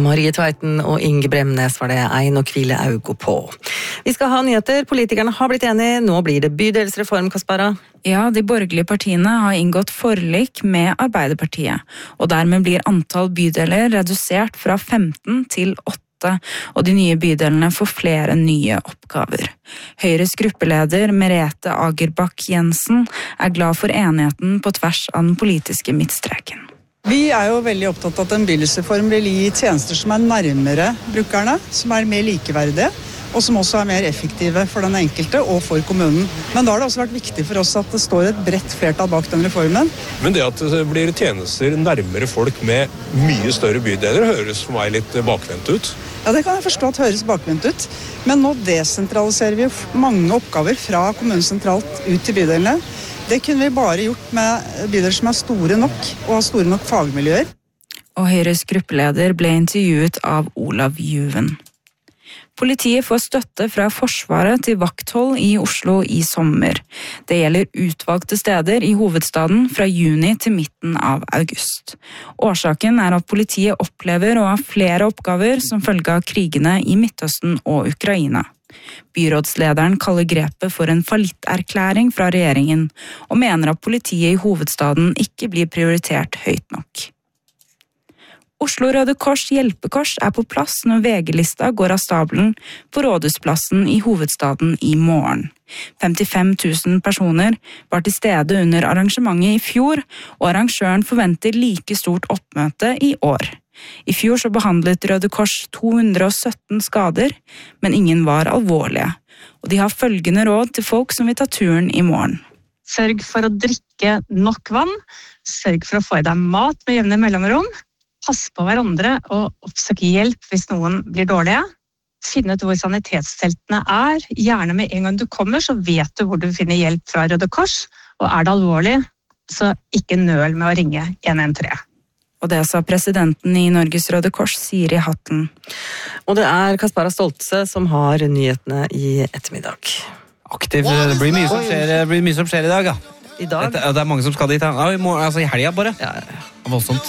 Marie Tveiten og Inge Bremnes var det ein og hvile augo på. Vi skal ha nyheter. Politikerne har blitt enige. Nå blir det bydelsreform, Kaspara. Ja, de borgerlige partiene har inngått forlik med Arbeiderpartiet, og dermed blir antall bydeler redusert fra 15 til 8, og de nye bydelene får flere nye oppgaver. Høyres gruppeleder Merete Agerbakk Jensen er glad for enigheten på tvers av den politiske midtstreken. Vi er jo veldig opptatt av at en bydelsreform vil gi tjenester som er nærmere brukerne, som er mer likeverdige, og som også er mer effektive for den enkelte og for kommunen. Men da har det også vært viktig for oss at det står et bredt flertall bak den reformen. Men det at det blir tjenester nærmere folk med mye større bydeler høres for meg litt bakvendt ut. Ja, det kan jeg forstå at høres bakvendt ut. Men nå desentraliserer vi jo mange oppgaver fra kommunen sentralt ut til bydelene. Det kunne vi bare gjort med bydeler som er store nok og har store nok fagmiljøer. Og Høyres gruppeleder ble intervjuet av Olav Juven. Politiet får støtte fra Forsvaret til vakthold i Oslo i sommer. Det gjelder utvalgte steder i hovedstaden fra juni til midten av august. Årsaken er at politiet opplever å ha flere oppgaver som følge av krigene i Midtøsten og Ukraina. Byrådslederen kaller grepet for en fallitterklæring fra regjeringen, og mener at politiet i hovedstaden ikke blir prioritert høyt nok. Oslo Røde Kors hjelpekors er på plass når VG-lista går av stabelen på Rådhusplassen i hovedstaden i morgen. 55 000 personer var til stede under arrangementet i fjor, og arrangøren forventer like stort oppmøte i år. I fjor så behandlet Røde Kors 217 skader, men ingen var alvorlige. Og de har følgende råd til folk som vil ta turen i morgen. Sørg for å drikke nok vann, sørg for å få i deg mat med jevne mellomrom, pass på hverandre og oppsøk hjelp hvis noen blir dårlige. Finn ut hvor sanitetsteltene er, gjerne med en gang du kommer så vet du hvor du finner hjelp fra Røde Kors, og er det alvorlig, så ikke nøl med å ringe 113. Og det sa presidenten i Norges Røde Kors, Siri Hatlen. Og det er Kaspara Stoltze som har nyhetene i ettermiddag. Aktiv, det blir mye som skjer i dag, ja. I dag? Det er mange som skal dit, ja. I helgen bare. Ja. Voldsomt.